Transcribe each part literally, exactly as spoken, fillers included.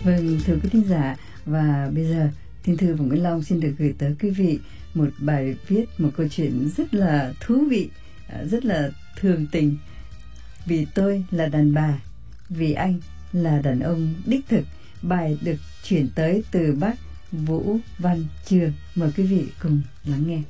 Vâng, thưa quý thính giả, và bây giờ Thiên Thư và Nguyễn Long xin được gửi tới quý vị một bài viết, một câu chuyện rất là thú vị, rất là thường tình. Vì tôi là đàn bà, vì anh là đàn ông đích thực. Bài được chuyển tới từ bác Vũ Văn Trường. Mời quý vị cùng lắng nghe.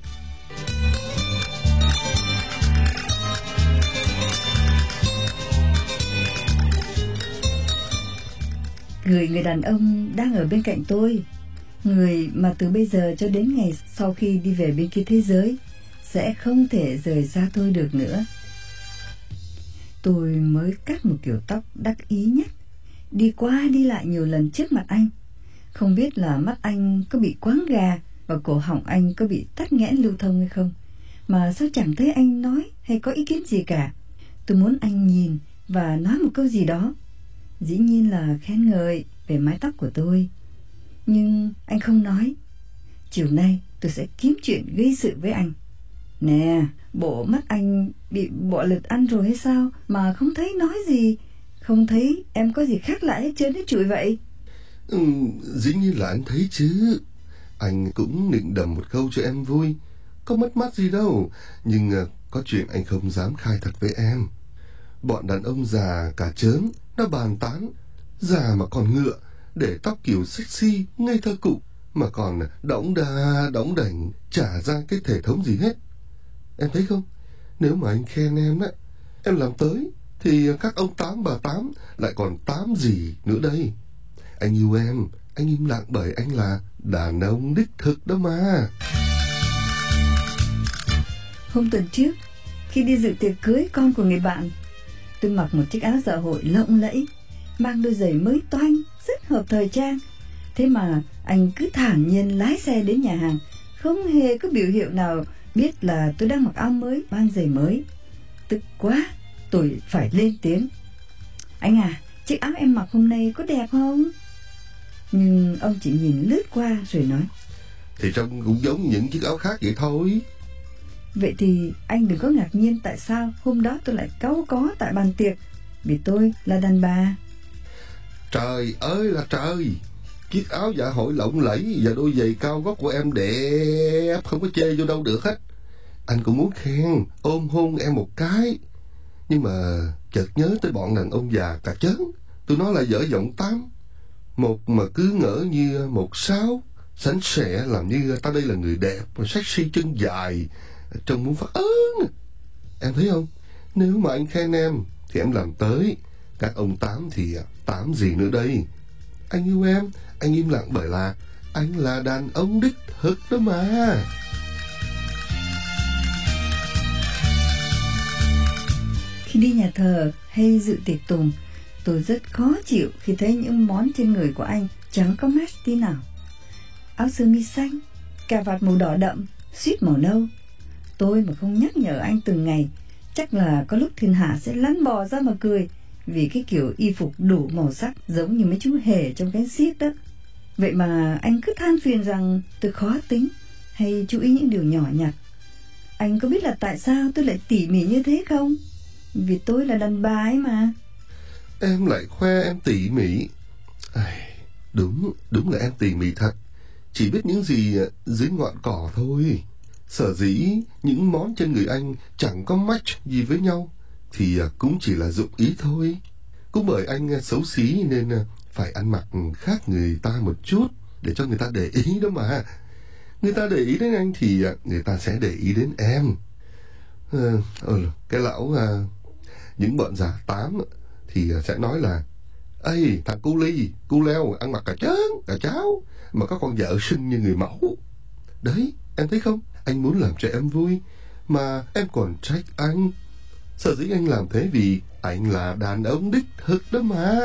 Gửi người đàn ông đang ở bên cạnh tôi, người mà từ bây giờ cho đến ngày sau khi đi về bên kia thế giới sẽ không thể rời xa tôi được nữa. Tôi mới cắt một kiểu tóc đắc ý nhất, đi qua đi lại nhiều lần trước mặt anh. Không biết là mắt anh có bị quáng gà và cổ họng anh có bị tắc nghẽn lưu thông hay không, mà sao chẳng thấy anh nói hay có ý kiến gì cả. Tôi muốn anh nhìn và nói một câu gì đó, dĩ nhiên là khen ngợi về mái tóc của tôi. Nhưng anh không nói. Chiều nay tôi sẽ kiếm chuyện gây sự với anh. Nè, bộ mắt anh bị bọ lật ăn rồi hay sao mà không thấy nói gì? Không thấy em có gì khác lạ hết trơn hết trụi vậy? Ừ, dĩ nhiên là anh thấy chứ. Anh cũng định đầm một câu cho em vui, có mất mát gì đâu. Nhưng có chuyện anh không dám khai thật với em. Bọn đàn ông già cả chớm nó bàn tán, già mà còn ngựa, để tóc kiểu sexy ngây thơ cụ, mà còn đõng đà đõng đảnh, chả ra cái thể thống gì hết. Em thấy không, nếu mà anh khen em á, em làm tới, thì các ông tám bà tám lại còn tám gì nữa đây. Anh yêu em, anh im lặng bởi anh là đàn ông đích thực đó mà. Hôm tuần trước, khi đi dự tiệc cưới con của người bạn, tôi mặc một chiếc áo dạ hội lộng lẫy, mang đôi giày mới toanh, rất hợp thời trang. Thế mà anh cứ thản nhiên lái xe đến nhà hàng, không hề có biểu hiệu nào biết là tôi đang mặc áo mới, mang giày mới. Tức quá, tôi phải lên tiếng. Anh à, chiếc áo em mặc hôm nay có đẹp không? Nhưng ông chỉ nhìn lướt qua rồi nói, thì trông cũng giống những chiếc áo khác vậy thôi. Vậy thì anh đừng có ngạc nhiên tại sao hôm đó tôi lại cáu có tại bàn tiệc, vì tôi là đàn bà. Trời ơi là trời, chiếc áo dạ hội lộng lẫy và đôi giày cao gót của em đẹp, không có chê vô đâu được hết. Anh cũng muốn khen, ôm hôn em một cái. Nhưng mà chợt nhớ tới bọn đàn ông già cả chớn, tụi nó là dở giọng tám. Một mà cứ ngỡ như một sáu, sánh sẻ làm như ta đây là người đẹp, sexy chân dài, trông muốn phát ớn. Em thấy không, nếu mà anh khen em thì em làm tới, các ông tám thì tám gì nữa đây. Anh yêu em, anh im lặng bởi là anh là đàn ông đích thực đó mà. Khi đi nhà thờ hay dự tiệc tùng, tôi rất khó chịu khi thấy những món trên người của anh chẳng có match tí nào. Áo sơ mi xanh, cà vạt màu đỏ đậm, suýt màu nâu. Tôi mà không nhắc nhở anh từng ngày, chắc là có lúc thiên hạ sẽ lăn bò ra mà cười, vì cái kiểu y phục đủ màu sắc giống như mấy chú hề trong cánh xiếc đó. Vậy mà anh cứ than phiền rằng tôi khó tính hay chú ý những điều nhỏ nhặt. Anh có biết là tại sao tôi lại tỉ mỉ như thế không? Vì tôi là đàn bà ấy mà. Em lại khoe em tỉ mỉ. À, đúng, đúng là em tỉ mỉ thật. Chỉ biết những gì dưới ngọn cỏ thôi. Sở dĩ những món trên người anh chẳng có match gì với nhau thì cũng chỉ là dụng ý thôi. Cũng bởi anh xấu xí nên phải ăn mặc khác người ta một chút để cho người ta để ý đó mà. Người ta để ý đến anh thì người ta sẽ để ý đến em. Ừ, cái lão những bọn già tám thì sẽ nói là: ây, thằng cu ly, cu leo ăn mặc cả chớn, cả cháo, mà có con vợ xinh như người mẫu. Đấy, em thấy không? Anh muốn làm cho em vui, mà em còn trách anh. Sở dĩ anh làm thế vì anh là đàn ông đích thực đó mà.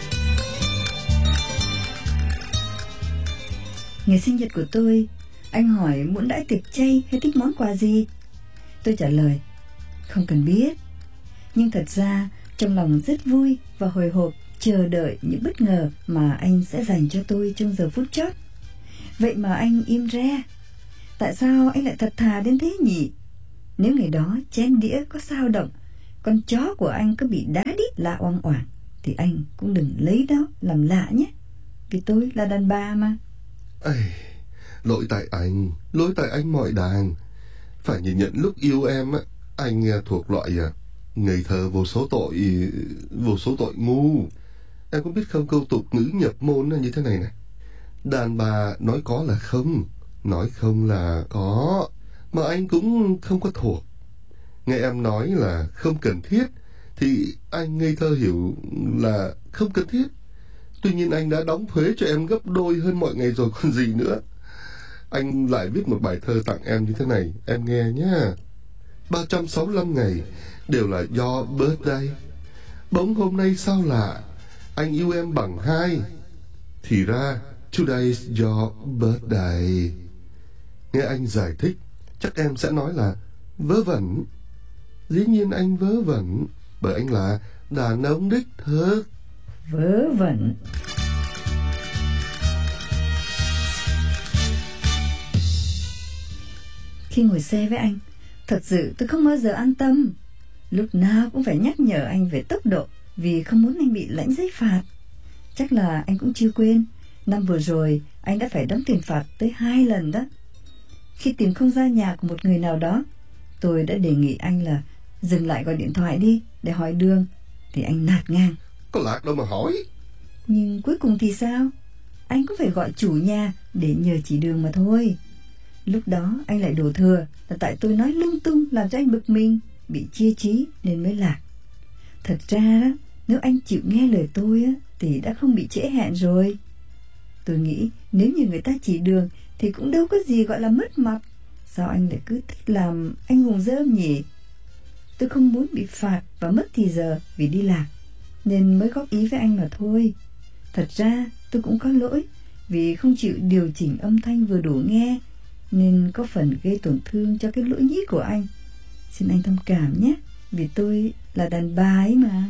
Ngày sinh nhật của tôi, anh hỏi muốn đãi tiệc chay hay thích món quà gì. Tôi trả lời, không cần biết. Nhưng thật ra trong lòng rất vui và hồi hộp chờ đợi những bất ngờ mà anh sẽ dành cho tôi trong giờ phút chót. Vậy mà anh im re. Tại sao anh lại thật thà đến thế nhỉ? Nếu ngày đó chén đĩa có dao động, con chó của anh có bị đá đít lạ oang oảng, thì anh cũng đừng lấy đó làm lạ nhé. vì tôi là đàn bà mà. Ây, lỗi tại anh, lỗi tại anh mọi đàn. Phải nhìn nhận lúc yêu em á, anh thuộc loại ngây thơ vô số tội, vô số tội ngu. Em có biết không, câu tục ngữ nhập môn là như thế này này: đàn bà nói có là không, nói không là có. Mà anh cũng không có thuộc. Nghe em nói là không cần thiết thì anh ngây thơ hiểu là không cần thiết. Tuy nhiên anh đã đóng thuế cho em gấp đôi hơn mọi ngày rồi còn gì nữa. Anh lại viết một bài thơ tặng em như thế này, em nghe nhé. ba trăm sáu mươi lăm ngày đều là do birthday. Bỗng hôm nay sao lạ, anh yêu em bằng hai. Thì ra today's your birthday. Nghe anh giải thích, chắc em sẽ nói là vớ vẩn. Dĩ nhiên anh vớ vẩn, bởi anh là đàn ông đích thực. Vớ vẩn. Khi ngồi xe với anh, thật sự tôi không bao giờ an tâm. Lúc nào cũng phải nhắc nhở anh về tốc độ, vì không muốn anh bị lãnh giấy phạt. Chắc là anh cũng chưa quên, năm vừa rồi anh đã phải đóng tiền phạt tới hai lần đó. Khi tìm không ra nhà của một người nào đó, tôi đã đề nghị anh là dừng lại gọi điện thoại đi để hỏi đường, thì anh nạt ngang: có lạc đâu mà hỏi. Nhưng cuối cùng thì sao? Anh cũng phải gọi chủ nhà để nhờ chỉ đường mà thôi. Lúc đó anh lại đổ thừa là tại tôi nói lung tung làm cho anh bực mình, bị chia trí nên mới lạc. Thật ra đó, nếu anh chịu nghe lời tôi á, thì đã không bị trễ hẹn rồi. Tôi nghĩ nếu như người ta chỉ đường thì cũng đâu có gì gọi là mất mặt. Sao anh lại cứ thích làm anh hùng dơm nhỉ? Tôi không muốn bị phạt và mất thì giờ vì đi lạc, nên mới góp ý với anh mà thôi. Thật ra tôi cũng có lỗi vì không chịu điều chỉnh âm thanh vừa đủ nghe, nên có phần gây tổn thương cho cái lỗ nhĩ của anh. Xin anh thông cảm nhé, vì tôi là đàn bà ấy mà.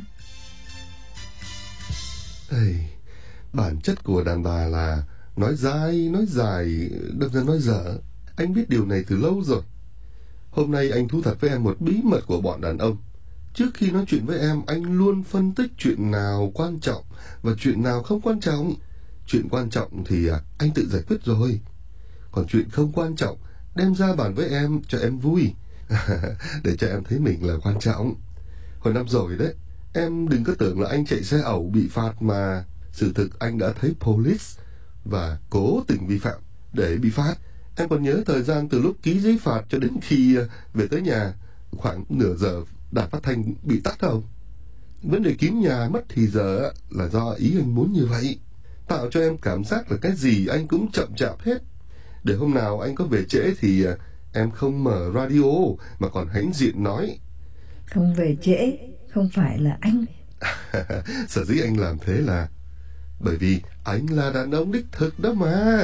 Ây, bản chất của đàn bà là nói dai, nói dài, đâm ra nói dở. Anh biết điều này từ lâu rồi. Hôm nay anh thú thật với em một bí mật của bọn đàn ông. Trước khi nói chuyện với em, anh luôn phân tích chuyện nào quan trọng và chuyện nào không quan trọng. Chuyện quan trọng thì anh tự giải quyết rồi. Còn chuyện không quan trọng, đem ra bàn với em cho em vui. Để cho em thấy mình là quan trọng. Hồi năm rồi đấy, em đừng có tưởng là anh chạy xe ẩu bị phạt mà. Sự thực anh đã thấy police và cố tình vi phạm để bị phạt. Em còn nhớ thời gian từ lúc ký giấy phạt cho đến khi về tới nhà, khoảng nửa giờ đài phát thanh bị tắt không? Vấn đề kiếm nhà mất thì giờ là do ý anh muốn như vậy, tạo cho em cảm giác là cái gì anh cũng chậm chạp hết. Để hôm nào anh có về trễ thì em không mở radio mà còn hãnh diện nói không về trễ không phải là anh. Sở dĩ anh làm thế là bởi vì anh là đàn ông đích thực đó mà.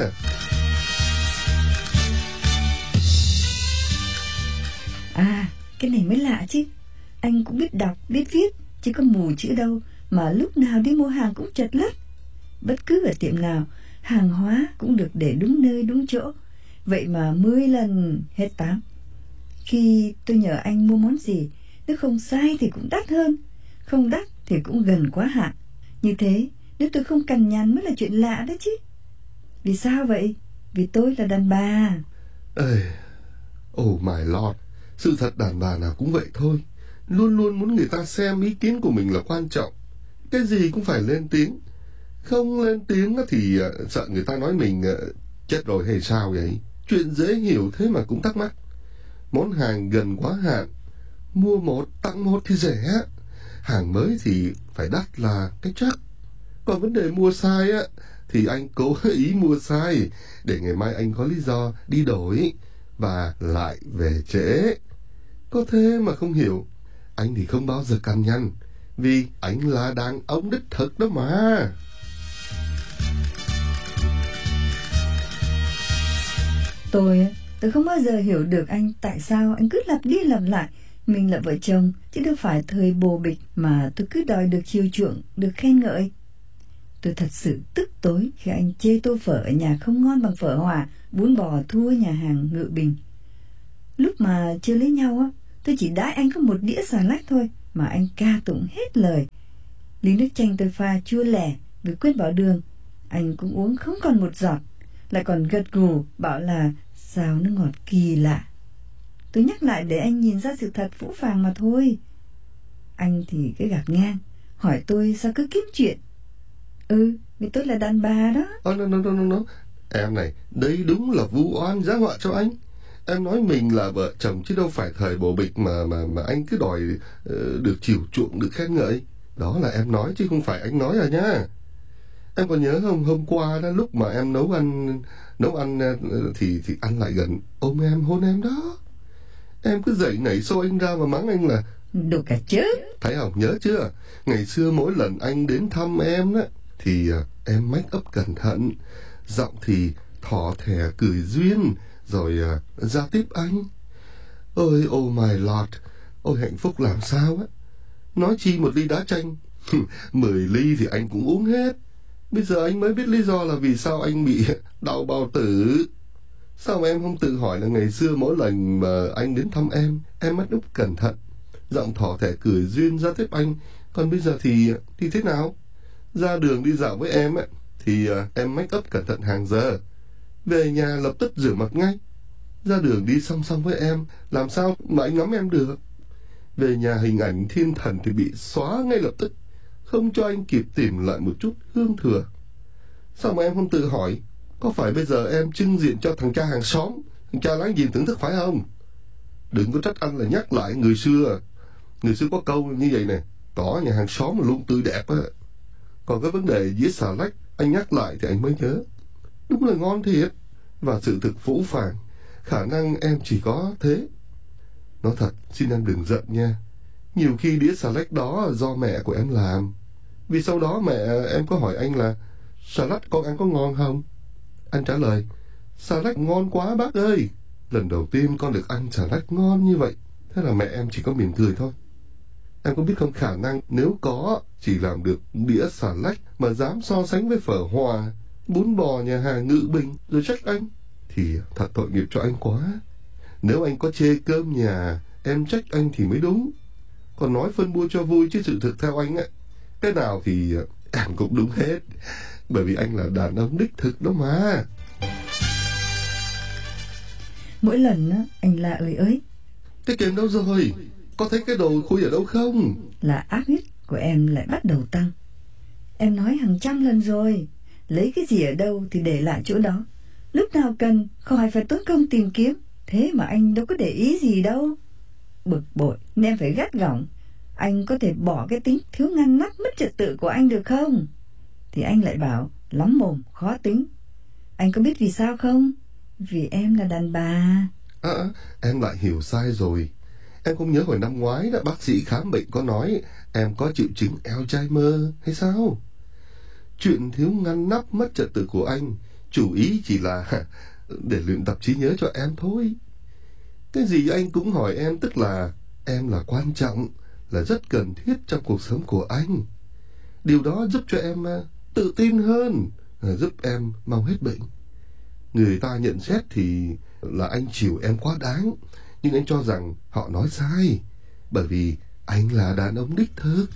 À, cái này mới lạ chứ. Anh cũng biết đọc, biết viết, chứ có mù chữ đâu mà lúc nào đi mua hàng cũng chật lất. Bất cứ ở tiệm nào, hàng hóa cũng được để đúng nơi đúng chỗ. Vậy mà mười lần hết tám. Khi tôi nhờ anh mua món gì, nếu không sai thì cũng đắt hơn, không đắt thì cũng gần quá hạn. Như thế, nếu tôi không cằn nhằn mới là chuyện lạ đó chứ. Vì sao vậy? Vì tôi là đàn bà. Ê, oh my lord, sự thật đàn bà nào cũng vậy thôi. Luôn luôn muốn người ta xem ý kiến của mình là quan trọng. Cái gì cũng phải lên tiếng. Không lên tiếng thì uh, sợ người ta nói mình uh, chết rồi hay sao vậy. Chuyện dễ hiểu thế mà cũng thắc mắc. Món hàng gần quá hạn, mua một tặng một thì rẻ. Hàng mới thì phải đắt là cái chắc. Còn vấn đề mua sai á thì anh cố ý mua sai để ngày mai anh có lý do đi đổi và lại về trễ. Có thế mà không hiểu. Anh thì không bao giờ cằn nhằn, vì anh là đàn ông đích thực đó mà. Tôi, tôi không bao giờ hiểu được anh tại sao anh cứ lặp đi lặp lại mình là vợ chồng, chứ đâu phải thời bồ bịch mà tôi cứ đòi được chiều chuộng, được khen ngợi. Tôi thật sự tức tối khi anh chê tô phở ở nhà không ngon bằng phở Hòa, bún bò thua nhà hàng Ngự Bình. Lúc mà chưa lấy nhau á, tôi chỉ đãi anh có một đĩa xà lách thôi mà anh ca tụng hết lời. Ly nước chanh tôi pha chua lẻ vì quên bỏ đường. Anh cũng uống không còn một giọt, lại còn gật gù bảo là sao nó ngọt kỳ lạ. Tôi nhắc lại để anh nhìn ra sự thật phũ phàng mà thôi. Anh thì cứ gạt ngang, hỏi tôi sao cứ kiếm chuyện. Ừ, vì tôi là đàn bà đó. Oh, no, no, no, no, no. Em này, đây đúng là vu oan giá họa cho anh. Em nói mình là vợ chồng chứ đâu phải thời bồ bịch mà mà mà anh cứ đòi uh, được chiều chuộng, được khen ngợi. Đó là em nói chứ không phải anh nói à nha. Em còn nhớ không, hôm qua đó lúc mà em nấu ăn nấu ăn uh, thì thì anh lại gần ôm em hôn em đó. Em cứ dậy nảy xô anh ra và mắng anh là đồ cả chứ. Thấy không, nhớ chưa? Ngày xưa mỗi lần anh đến thăm em đó thì uh, em make up cẩn thận, giọng thì thỏ thẻ cười duyên, rồi uh, giao tiếp anh. Ôi, oh my lord, ôi hạnh phúc làm sao á. Nói chi một ly đá chanh, mười ly thì anh cũng uống hết. Bây giờ anh mới biết lý do là vì sao anh bị đau bao tử. Sao mà em không tự hỏi là ngày xưa mỗi lần mà anh đến thăm em, em make up cẩn thận, giọng thỏ thẻ cười duyên giao tiếp anh. Còn bây giờ thì thì thế nào? Ra đường đi dạo với em ấy, thì uh, em make up cẩn thận hàng giờ. Về nhà lập tức rửa mặt ngay. Ra đường đi song song với em, làm sao mà anh ngắm em được? Về nhà hình ảnh thiên thần thì bị xóa ngay lập tức, không cho anh kịp tìm lại một chút hương thừa. Sao mà em không tự hỏi, có phải bây giờ em trưng diện cho thằng cha hàng xóm, thằng cha láng giềng thưởng thức phải không? Đừng có trách anh là nhắc lại người xưa. Người xưa có câu như vậy nè, tỏ nhà hàng xóm mà luôn tươi đẹp á. Còn cái vấn đề dĩa xà lách, anh nhắc lại thì anh mới nhớ. Đúng là ngon thiệt. Và sự thực phũ phàng, khả năng em chỉ có thế. Nói thật, xin em đừng giận nha. Nhiều khi đĩa xà lách đó do mẹ của em làm. Vì sau đó mẹ em có hỏi anh là xà lách con ăn có ngon không? Anh trả lời, xà lách ngon quá bác ơi. Lần đầu tiên con được ăn xà lách ngon như vậy. Thế là mẹ em chỉ có mỉm cười thôi. Em có biết không, khả năng nếu có chỉ làm được đĩa xà lách mà dám so sánh với phở Hòa, bún bò nhà hàng Ngự Bình rồi trách anh, thì thật tội nghiệp cho anh quá. Nếu anh có chê cơm nhà, em trách anh thì mới đúng. Còn nói phân bua cho vui chứ sự thực theo anh ấy, cái nào thì em cũng đúng hết. Bởi vì anh là đàn ông đích thực đó mà. Mỗi lần á, anh la ơi ới. Cái kèm đâu rồi? Có thấy cái đồ khui ở đâu không? Là ác huyết của em lại bắt đầu tăng. Em nói hàng trăm lần rồi, lấy cái gì ở đâu thì để lại chỗ đó. Lúc nào cần khỏi phải tốn công tìm kiếm. Thế mà anh đâu có để ý gì đâu. Bực bội nên phải gắt gỏng. Anh có thể bỏ cái tính thiếu ngăn nắp mất trật tự của anh được không? Thì anh lại bảo lắm mồm khó tính. Anh có biết vì sao không? Vì em là đàn bà. À, em lại hiểu sai rồi. Em không nhớ hồi năm ngoái đó, bác sĩ khám bệnh có nói em có triệu chứng Alzheimer hay sao? Chuyện thiếu ngăn nắp mất trật tự của anh chủ ý chỉ là để luyện tập trí nhớ cho em thôi. Cái gì anh cũng hỏi em, tức là em là quan trọng, là rất cần thiết trong cuộc sống của anh. Điều đó giúp cho em tự tin hơn, giúp em mau hết bệnh. Người ta nhận xét thì là anh chiều em quá đáng, nhưng anh cho rằng họ nói sai, bởi vì anh là đàn ông đích thực.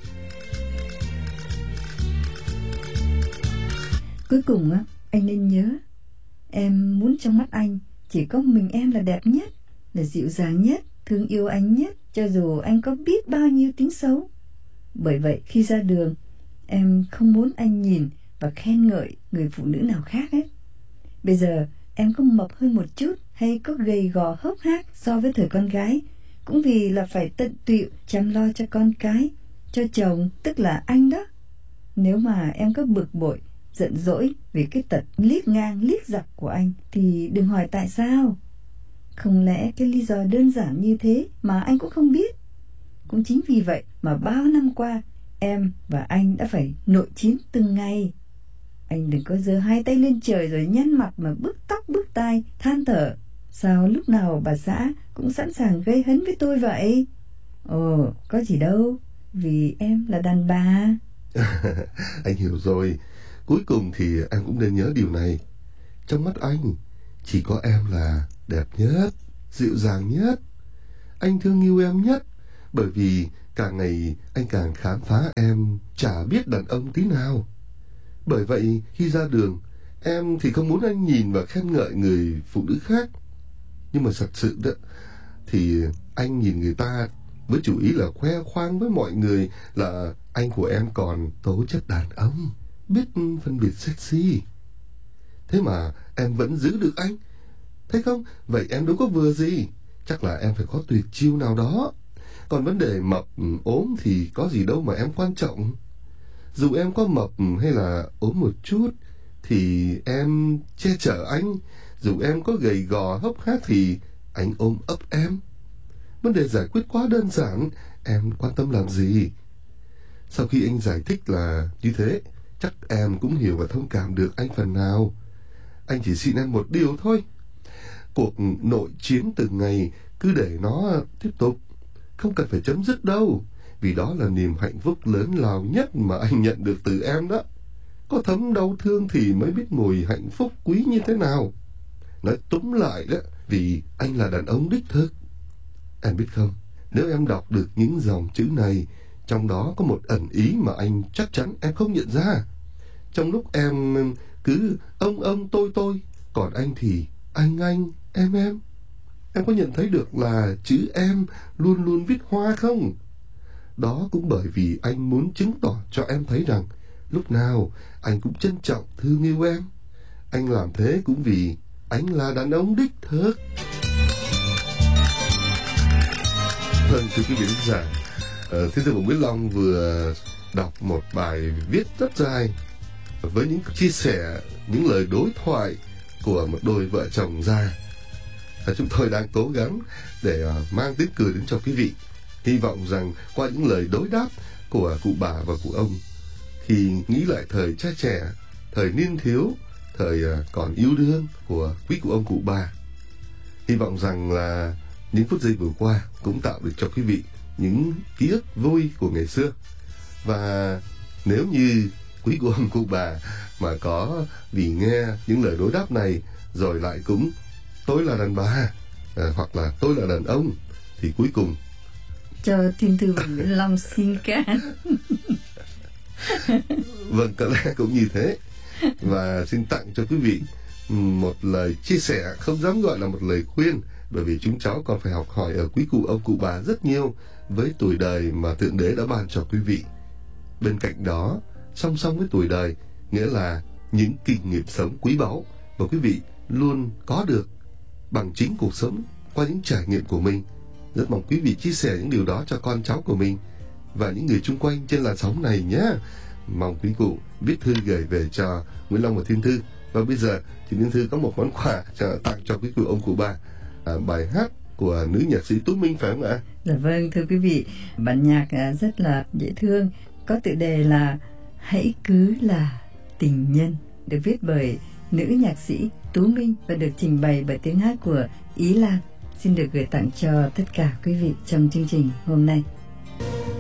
Cuối cùng á, anh nên nhớ, em muốn trong mắt anh chỉ có mình em là đẹp nhất, là dịu dàng nhất, thương yêu anh nhất, cho dù anh có biết bao nhiêu tính xấu. Bởi vậy khi ra đường, em không muốn anh nhìn và khen ngợi người phụ nữ nào khác hết. Bây giờ em có mập hơn một chút hay có gầy gò hốc hác so với thời con gái, cũng vì là phải tận tụy chăm lo cho con cái, cho chồng, tức là anh đó. Nếu mà em có bực bội, giận dỗi vì cái tật liếc ngang liếc dọc của anh thì đừng hỏi tại sao. Không lẽ cái lý do đơn giản như thế mà anh cũng không biết? Cũng chính vì vậy mà bao năm qua em và anh đã phải nội chiến từng ngày. Anh đừng có giơ hai tay lên trời rồi nhăn mặt mà bứt tóc bứt tai than thở. Sao lúc nào bà xã cũng sẵn sàng gây hấn với tôi vậy? Ồ, có gì đâu, vì em là đàn bà. Anh hiểu rồi. Cuối cùng thì em cũng nên nhớ điều này. Trong mắt anh, chỉ có em là đẹp nhất, dịu dàng nhất. Anh thương yêu em nhất, bởi vì càng ngày anh càng khám phá em chả biết đàn ông tí nào. Bởi vậy khi ra đường, em thì không muốn anh nhìn và khen ngợi người phụ nữ khác. Nhưng mà thật sự đó, thì anh nhìn người ta với chủ ý là khoe khoang với mọi người là anh của em còn tố chất đàn ông, biết phân biệt sexy. Thế mà em vẫn giữ được anh, thấy không? Vậy em đâu có vừa gì. Chắc là em phải có tuyệt chiêu nào đó. Còn vấn đề mập ốm thì có gì đâu mà em quan trọng. Dù em có mập hay là ốm một chút thì em che chở anh. Dù em có gầy gò hốc hác thì anh ôm ấp em. Vấn đề giải quyết quá đơn giản, em quan tâm làm gì? Sau khi anh giải thích là như thế, chắc em cũng hiểu và thông cảm được anh phần nào. Anh chỉ xin em một điều thôi. Cuộc nội chiến từng ngày cứ để nó tiếp tục, không cần phải chấm dứt đâu. Vì đó là niềm hạnh phúc lớn lao nhất mà anh nhận được từ em đó. Có thấm đau thương thì mới biết mùi hạnh phúc quý như thế nào. Nói túm lại đó, vì anh là đàn ông đích thực. Em biết không, nếu em đọc được những dòng chữ này, trong đó có một ẩn ý mà anh chắc chắn em không nhận ra. Trong lúc em cứ ông ông tôi tôi, còn anh thì anh anh, em em. Em có nhận thấy được là chữ em luôn luôn viết hoa không? Đó cũng bởi vì anh muốn chứng tỏ cho em thấy rằng lúc nào anh cũng trân trọng thương yêu em. Anh làm thế cũng vì anh là đàn ông đích thực. Vâng, thưa quý vị khán giả, uh, Thiên Thư và Nguyễn Long vừa đọc một bài viết rất dài với những chia sẻ, những lời đối thoại của một đôi vợ chồng già. Uh, chúng tôi đang cố gắng để uh, mang tiếng cười đến cho quý vị. Hy vọng rằng qua những lời đối đáp của cụ bà và cụ ông, khi nghĩ lại thời trai trẻ, thời niên thiếu, thời uh, còn yêu đương của quý cụ ông cụ bà, hy vọng rằng là những phút giây vừa qua cũng tạo được cho quý vị những ký ức vui của ngày xưa. Và nếu như quý cụ ông cụ bà mà có vì nghe những lời đối đáp này rồi lại cũng tôi là đàn bà à, hoặc là tôi là đàn ông, thì cuối cùng cho Thiên Thư và Nguyễn Long xin can. Vâng, có lẽ cũng như thế. Và xin tặng cho quý vị một lời chia sẻ, không dám gọi là một lời khuyên, bởi vì chúng cháu còn phải học hỏi ở quý cụ ông cụ bà rất nhiều với tuổi đời mà Thượng Đế đã ban cho quý vị. Bên cạnh đó, song song với tuổi đời, nghĩa là những kinh nghiệm sống quý báu mà quý vị luôn có được bằng chính cuộc sống qua những trải nghiệm của mình. Rất mong quý vị chia sẻ những điều đó cho con cháu của mình và những người chung quanh trên làn sóng này nhé. Mong quý cụ viết thư gửi về cho Nguyễn Long và Thiên Thư. Và bây giờ thì Thiên Thư có một món quà cho, tặng cho quý cụ ông cụ bà, à, bài hát của nữ nhạc sĩ Tú Minh, phải không ạ? Dạ vâng, thưa quý vị, bản nhạc rất là dễ thương, có tựa đề là Hãy Cứ Là Tình Nhân, được viết bởi nữ nhạc sĩ Tú Minh và được trình bày bởi tiếng hát của Ý Lan. Xin được gửi tặng cho tất cả quý vị trong chương trình hôm nay.